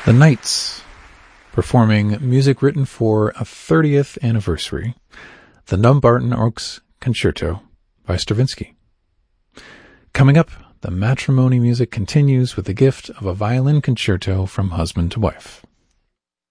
The Knights, performing music written for a 30th anniversary, the Dumbarton Oaks Concerto by Stravinsky. Coming up, the matrimony music continues with the gift of a violin concerto from husband to wife.